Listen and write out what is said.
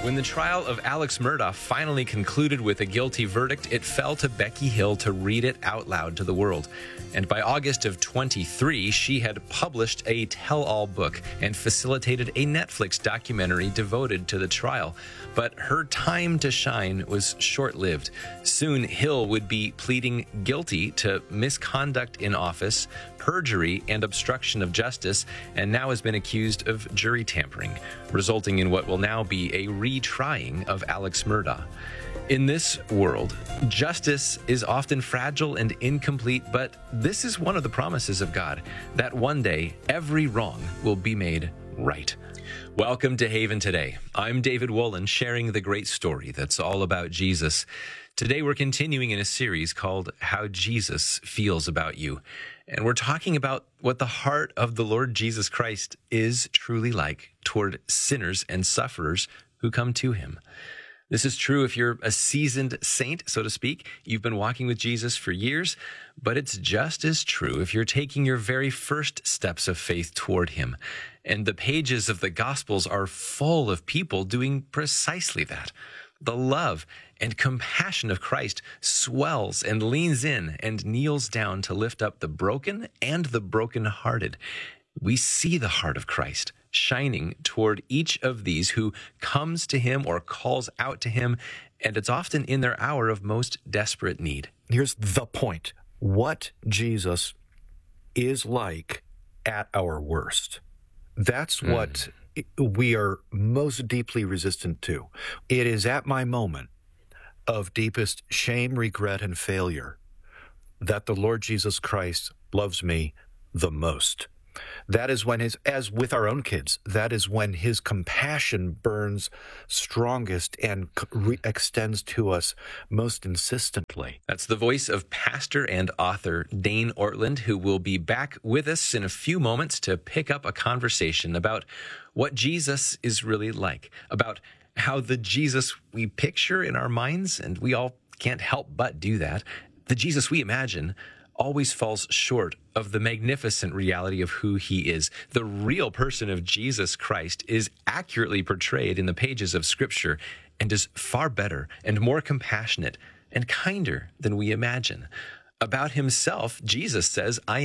When the trial of Alex Murdaugh finally concluded with a guilty verdict, it fell to Becky Hill to read it out loud to the world. And by August of 23, she had published a tell-all book and facilitated a Netflix documentary devoted to the trial. But her time to shine was short-lived. Soon, Hill would be pleading guilty to misconduct in office, perjury, and obstruction of justice, and now has been accused of jury tampering, resulting in what will now be a retrying of Alex Murdaugh. In this world, justice is often fragile and incomplete, but this is one of the promises of God, that one day every wrong will be made right. Welcome to Haven Today. I'm David Wolin, sharing the great story that's all about Jesus. Today we're continuing in a series called How Jesus Feels About You. And we're talking about what the heart of the Lord Jesus Christ is truly like toward sinners and sufferers who come to him. This is true if you're a seasoned saint, so to speak. You've been walking with Jesus for years, but it's just as true if you're taking your very first steps of faith toward him. And the pages of the Gospels are full of people doing precisely that. The love and compassion of Christ swells and leans in and kneels down to lift up the broken and the brokenhearted. We see the heart of Christ shining toward each of these who comes to him or calls out to him, and it's often in their hour of most desperate need. Here's the point. What Jesus is like at our worst. That's what we are most deeply resistant to. It is at my moment of deepest shame, regret, and failure that the Lord Jesus Christ loves me the most. That is when as with our own kids, that is when his compassion burns strongest and extends to us most insistently. That's the voice of pastor and author Dane Ortlund, who will be back with us in a few moments to pick up a conversation about what Jesus is really like, about how the Jesus we picture in our minds, and we all can't help but do that, the Jesus we imagine always falls short of the magnificent reality of who he is. The real person of Jesus Christ is accurately portrayed in the pages of Scripture and is far better and more compassionate and kinder than we imagine. About himself, Jesus says, "I